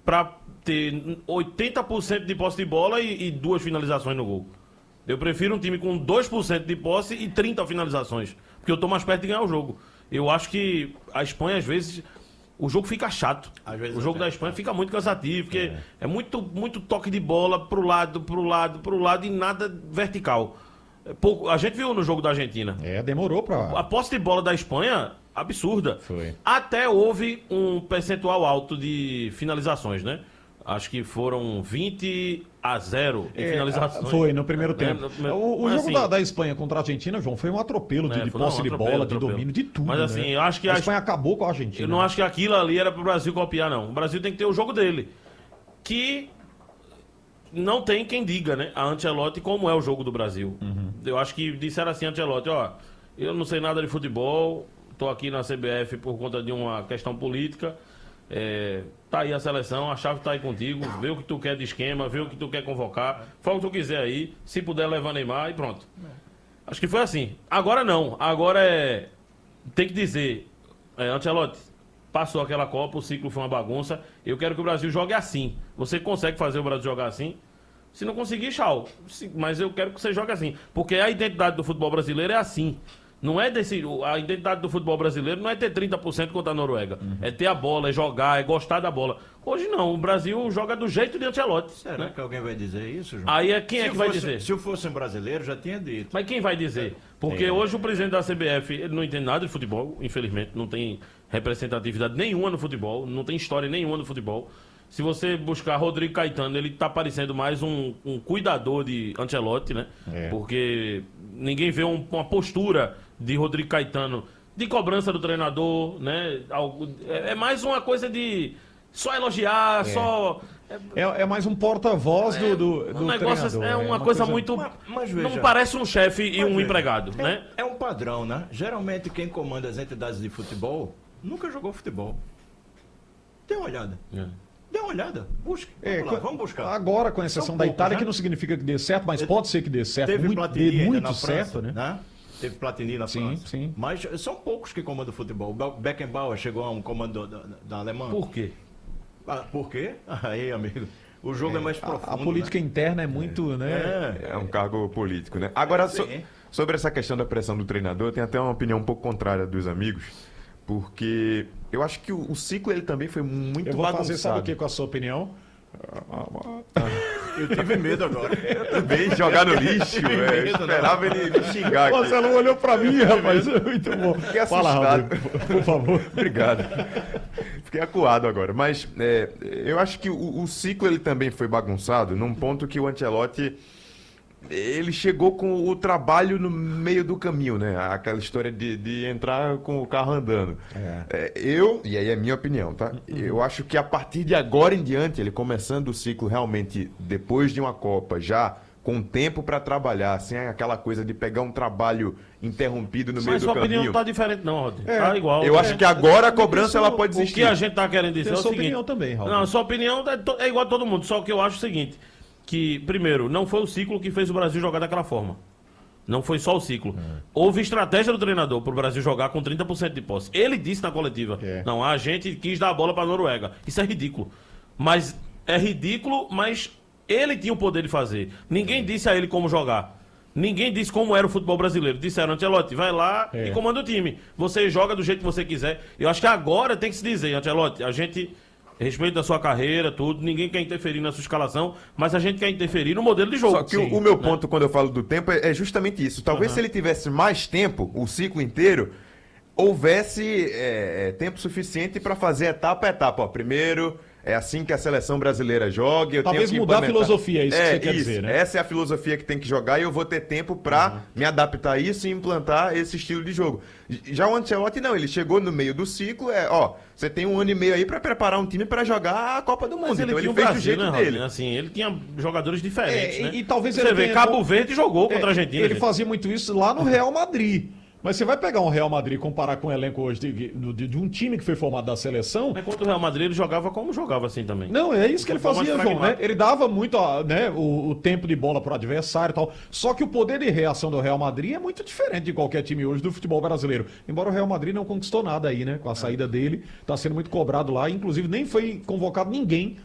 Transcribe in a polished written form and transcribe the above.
para ter 80% de posse de bola e 2 finalizações no gol. Eu prefiro um time com 2% de posse e 30 finalizações, porque eu tô mais perto de ganhar o jogo. Eu acho que a Espanha, às vezes, o jogo fica chato. O jogo da Espanha fica muito cansativo, porque é muito toque de bola pro lado e nada vertical. A gente viu no jogo da Argentina. Demorou pra... A posse de bola da Espanha, absurda. Foi. Até houve um percentual alto de finalizações, né? Acho que foram 20-0 em finalizações. Foi, no primeiro tempo. O jogo assim, da Espanha contra a Argentina, João, foi um atropelo de posse de bola, de domínio, de tudo. Mas assim, eu acho que a Espanha acabou com a Argentina. Eu não acho que aquilo ali era pro Brasil copiar, não. O Brasil tem que ter o jogo dele. Que não tem quem diga, né? A Ancelotti como é o jogo do Brasil. Eu acho que disseram assim, Ancelotti, eu não sei nada de futebol, tô aqui na CBF por conta de uma questão política. Tá aí a seleção, a chave tá aí contigo, vê o que tu quer de esquema, vê o que tu quer convocar, fala o que tu quiser aí, se puder levar Neymar e pronto. Acho que foi assim. Agora não, agora tem que dizer, Ancelotti, passou aquela Copa, o ciclo foi uma bagunça, eu quero que o Brasil jogue assim. Você consegue fazer o Brasil jogar assim? Se não conseguir, tchau. Mas eu quero que você jogue assim, porque a identidade do futebol brasileiro é assim. Não é a identidade do futebol brasileiro não é ter 30% contra a Noruega. É ter a bola, é jogar, é gostar da bola. Hoje não, o Brasil joga do jeito de Ancelotti. Será, né, que alguém vai dizer isso, João? Aí quem é que vai dizer? Se eu fosse um brasileiro, já tinha dito. Mas quem vai dizer? Porque hoje o presidente da CBF, ele não entende nada de futebol, infelizmente, não tem representatividade nenhuma no futebol, não tem história nenhuma no futebol. Se você buscar Rodrigo Caetano, ele tá parecendo mais um cuidador de Ancelotti, né? Porque ninguém vê uma postura de Rodrigo Caetano de cobrança do treinador, né? É mais uma coisa de só elogiar, só... É mais um porta-voz do negócio treinador. É uma coisa muito... Mas veja, não parece um chefe e um empregado, né? É um padrão, né? Geralmente quem comanda as entidades de futebol nunca jogou futebol. Dê uma olhada. Dê uma olhada, busque. Vamos buscar. Agora, com exceção da Itália, que não significa que dê certo, mas pode ser que dê certo. Teve Platini muito na certo, França, né? Teve Platini na França. Sim. Mas são poucos que comandam futebol. Beckenbauer chegou a um comando da Alemanha. Por quê? Por quê? Aí, amigo. O jogo é mais profundo. A política interna é muito, né? É um cargo político, né? Agora, sobre essa questão da pressão do treinador, eu tenho até uma opinião um pouco contrária dos amigos, porque eu acho que o ciclo ele também foi muito Eu vou bagunçado. fazer, sabe o que com a sua opinião? Eu tive medo agora. Também jogar no lixo, esperava ele me xingar. O Marcelo olhou pra mim, rapaz. Muito bom. Fiquei Fala, assustado. Rodrigo, por favor. Obrigado. Fiquei acuado agora. Mas eu acho que o ciclo ele também foi bagunçado num ponto que o Ancelotti ele chegou com o trabalho no meio do caminho, né? Aquela história de entrar com o carro andando. E aí é minha opinião, tá? Eu acho que a partir de agora em diante, ele começando o ciclo realmente depois de uma Copa, já com tempo para trabalhar, sem aquela coisa de pegar um trabalho interrompido no meio do caminho. Mas sua opinião não tá diferente não, Rodrigo. Tá igual. Eu acho que agora a cobrança ela pode O existir. que a gente tá querendo dizer é o sua seguinte... opinião também, Raul. Não, sua opinião é igual a todo mundo, só que eu acho o seguinte, que, primeiro, não foi o ciclo que fez o Brasil jogar daquela forma. Não foi só o ciclo. Houve estratégia do treinador para o Brasil jogar com 30% de posse. Ele disse na coletiva, não, a gente quis dar a bola para a Noruega. Isso é ridículo. Mas ele tinha o poder de fazer. Ninguém disse a ele como jogar. Ninguém disse como era o futebol brasileiro. Disseram, Ancelotti, vai lá e comanda o time. Você joga do jeito que você quiser. Eu acho que agora tem que se dizer, Ancelotti, a gente... respeito a sua carreira, tudo, ninguém quer interferir na sua escalação, mas a gente quer interferir no modelo de jogo. Só que o meu ponto quando eu falo do tempo é justamente isso. Talvez se ele tivesse mais tempo, o ciclo inteiro, houvesse tempo suficiente para fazer etapa a etapa. Ó, primeiro, é assim que a seleção brasileira joga. Talvez mudar a filosofia, é isso que você quer dizer, né? Essa é a filosofia que tem que jogar e eu vou ter tempo para me adaptar a isso e implantar esse estilo de jogo. Já o Ancelotti não, ele chegou no meio do ciclo, você tem 1 ano e meio aí para preparar um time para jogar a Copa do Mundo. Então ele fez do jeito dele. Assim, ele tinha jogadores diferentes, né? E talvez você vê, Cabo Verde jogou contra a Argentina. Ele fazia muito isso lá no Real Madrid. Mas você vai pegar um Real Madrid e comparar com o elenco hoje de um time que foi formado da seleção... Mas contra o Real Madrid ele jogava como jogava assim também. Não, é isso que ele fazia, João, né? Ele dava muito o tempo de bola pro adversário e tal. Só que o poder de reação do Real Madrid é muito diferente de qualquer time hoje do futebol brasileiro. Embora o Real Madrid não conquistou nada aí, né? Com a saída dele, tá sendo muito cobrado lá. Inclusive nem foi convocado ninguém